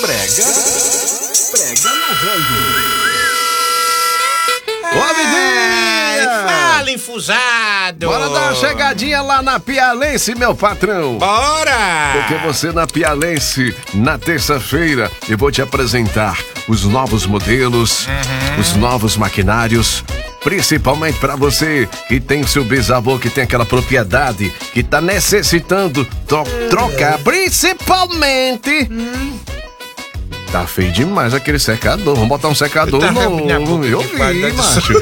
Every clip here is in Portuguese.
Prega no rango. Ô, Vidinha! Fala, enfusado! Bora dar uma chegadinha lá na Pialense, meu patrão! Bora! Porque você na Pialense, na terça-feira, eu vou te apresentar os novos modelos, os novos maquinários, principalmente para você que tem seu bisavô, que tem aquela propriedade, que tá necessitando trocar, principalmente... Tá feio demais aquele secador. Vamos botar um secador novo. Eu vi, macho.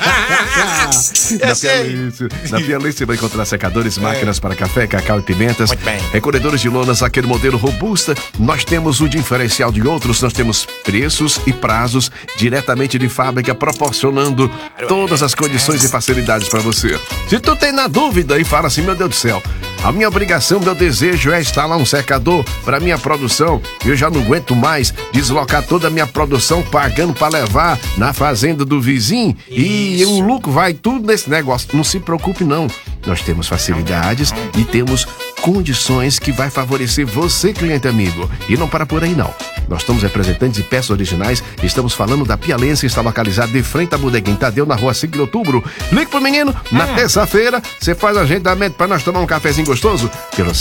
Na Pialense você vai encontrar secadores, máquinas para café, cacau e pimentas. Recolhedores de lonas, aquele modelo robusta. Nós temos o diferencial de outros. Nós temos preços e prazos diretamente de fábrica, proporcionando todas as condições e facilidades para você. Se tu tem na dúvida e fala assim, meu Deus do céu, a minha obrigação, meu desejo é instalar um secador para minha produção. Eu já não aguento mais deslocar toda a minha produção pagando para levar na fazenda do vizinho. E o lucro vai tudo nesse negócio. Não se preocupe não. Nós temos facilidades e temos condições que vai favorecer você, cliente amigo. E não para por aí não. Nós somos representantes de peças originais. Estamos falando da Pialense, está localizado de frente à Bodeguinha Tadeu, na rua 5 de outubro. Ligue pro menino, na terça-feira, você faz agendamento para nós tomar um cafezinho gostoso pelo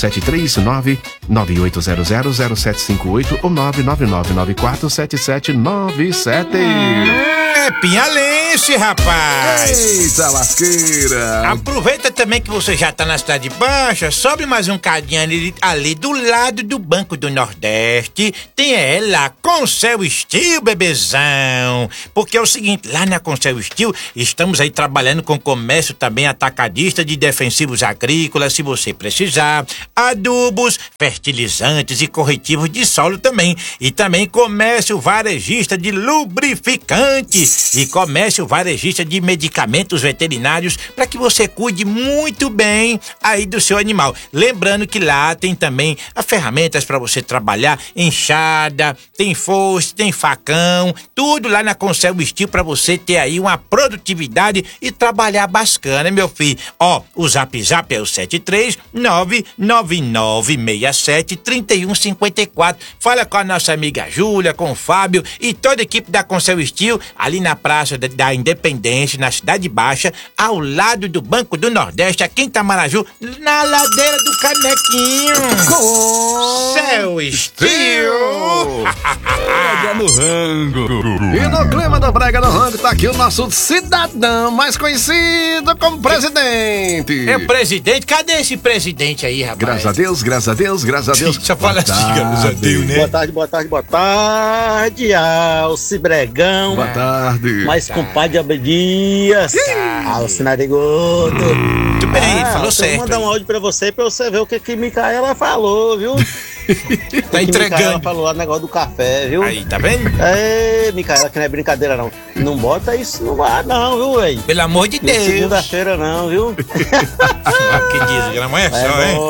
739-9800-0758 ou 999947797. É Pialense, rapaz! Eita lasqueira! Aproveita também que você já tá na Cidade Baixa, sobe mais um cadinho ali do lado do Banco do Nordeste. Tem ela, Concel Steel, bebezão. Porque é o seguinte, lá na Concel Steel, estamos aí trabalhando com comércio também atacadista de defensivos agrícolas, se você precisar, adubos, fertilizantes e corretivos de solo também. E também comércio varejista de lubrificantes e comércio varejista de medicamentos veterinários para que você cuide muito bem aí do seu animal. Lembrando que lá tem também as ferramentas para você trabalhar, enxada, tem foice, tem facão, tudo lá na Concel Steel para você ter aí uma produtividade e trabalhar bacana, meu filho. Ó, o zap é o 73999673154. Fala com a nossa amiga Júlia, com o Fábio e toda a equipe da Concel Steel ali na Praça da Independência, na Cidade Baixa, ao lado do Banco do Nordeste, aqui em Itamaraju, na ladeira do Canequinho. Concel Steel! Prega no rango. E no clima do Prega no Rango tá aqui o nosso cidadão mais conhecido como presidente. É o presidente? Cadê esse presidente aí, rapaz? Graças a Deus, graças a Deus, graças a Deus. Só fala assim, graças a Deus, né? Boa tarde, Alci Bregão. Boa tarde. Mais compadre Abdias. Alci Narigoto. Muito bem, falou certo. Vou mandar um áudio pra você ver o que Micaela falou, viu? Tá entregando. Micaela falou lá no negócio do café, viu? Aí, tá vendo? É, Micaela, que não é brincadeira não. Não bota isso no ar não, viu, velho? Pelo amor de Deus. Segunda-feira não, viu? Que diz, amanhã é só, hein?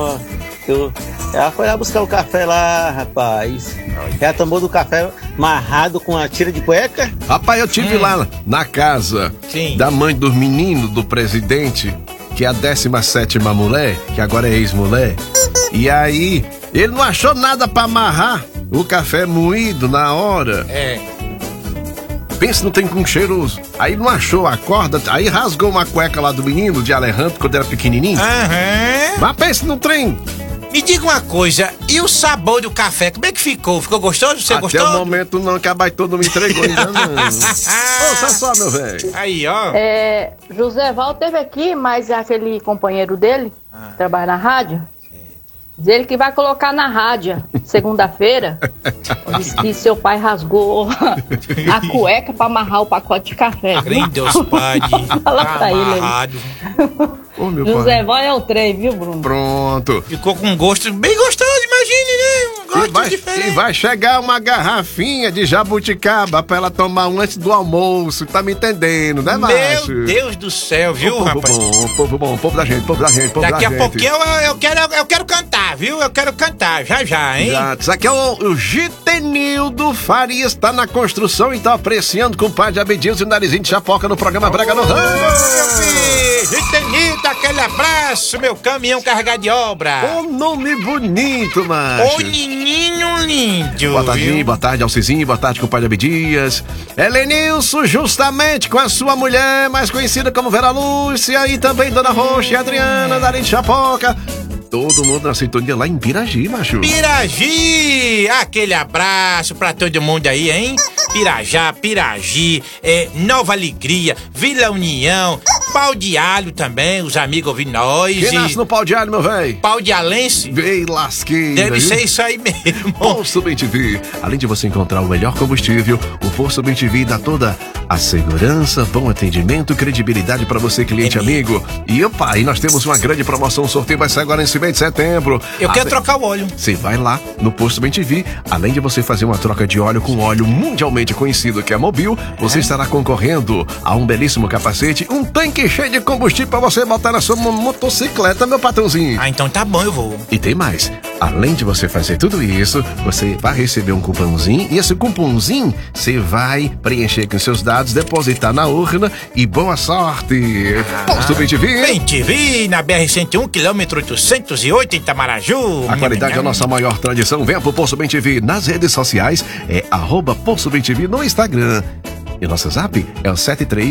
Ela foi lá buscar o café lá, rapaz. Já tomou do café amarrado com a tira de cueca? Rapaz, eu tive lá na casa da mãe dos meninos do presidente, que é a 17ª mulher, que agora é ex-mulher. E aí, ele não achou nada pra amarrar o café moído na hora. É. Pensa no trem com cheiroso. Aí não achou a corda, aí rasgou uma cueca lá do menino, de Alejandro, quando era pequenininho. Mas pensa no trem. Me diga uma coisa, e o sabor do café, como é que ficou? Ficou gostoso? Você gostou? Até o momento não, que a baitola não me entregou ainda não. Ouça só, meu velho. Aí, ó. José Val teve aqui, mas aquele companheiro dele, que trabalha na rádio, diz ele que vai colocar na rádio, segunda-feira, diz que seu pai rasgou a cueca pra amarrar o pacote de café. Crê em Deus, pai. Fala pra ele aí. Ô, meu José Val é o trem, viu, Bruno? Pronto. Ficou com um gosto bem gostoso, imagine, né? Um gosto diferente. E vai chegar uma garrafinha de jabuticaba pra ela tomar um antes do almoço, tá me entendendo, né, macho? Meu Deus do céu, viu, rapaz? Povo bom, povo da gente. Daqui a pouquinho eu quero cantar, viu? Eu quero cantar, já, hein? Isso aqui é o Gitenildo Farias, tá na construção e tá apreciando com o pai de Abdias e o narizinho de chapoca no programa Prega no Rango. Gitenildo, aquele abraço, meu caminhão carregado de obra. Um nome bonito, macho. Ô, menino lindo. Boa tarde, viu? boa tarde, Alcizinho, boa tarde, compadre Abdias. Helenilson, justamente com a sua mulher, mais conhecida como Vera Lúcia, e também Dona Roxa e Adriana, da de Chapoca. Todo mundo na sintonia lá em Piragi, macho. Piragi! Aquele abraço pra todo mundo aí, hein? Pirajá, Piragi, Nova Alegria, Vila União, Pau de Alho também, os amigos ouvem nós. Quem nasce no Pau de Alho, meu velho? Pau de Alense? Vem lasqueira. Deve viu? ser isso aí mesmo. Posto BemTV. Além de você encontrar o melhor combustível, o Posto BemTV dá toda a segurança, bom atendimento, credibilidade para você, cliente amigo. E opa, e nós temos uma grande promoção, o sorteio vai sair agora nesse mês de setembro. Eu quero trocar o óleo. Você vai lá no Posto BemTV, além de você fazer uma troca de óleo com óleo mundialmente conhecido que é Mobil, você estará concorrendo a um belíssimo capacete, um tanque cheio de combustível para você botar na sua motocicleta, meu patrãozinho. Ah, então tá bom, eu vou. E tem mais. Além de você fazer tudo isso, você vai receber um cupomzinho e esse cupomzinho você vai preencher com seus dados, depositar na urna e boa sorte. Posto BemTV. BemTV na BR-101, quilômetro 808 em Itamaraju. A qualidade é a nossa maior tradição. Venha pro Posto BemTV nas redes sociais, é @Posto BemTV no Instagram. E nosso zap é o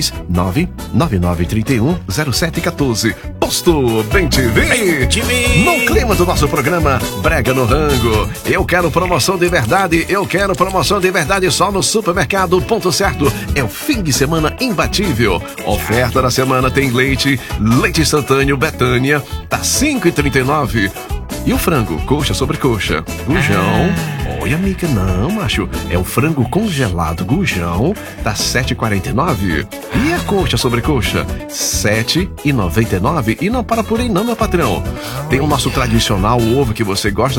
739-9931-0714. Posto BemTV. No clima do nosso programa Brega no Rango. Eu quero promoção de verdade. Eu quero promoção de verdade só no Supermercado Ponto Certo. É o fim de semana imbatível. Oferta da semana tem leite instantâneo Betânia, tá 5,39. E o frango, coxa sobre coxa, gujão. Olha, amiga, não, macho. É o frango congelado gujão, tá 7,49. E a coxa sobre coxa, 7,99. E não para por aí não, meu patrão. Tem o nosso tradicional ovo que você gosta.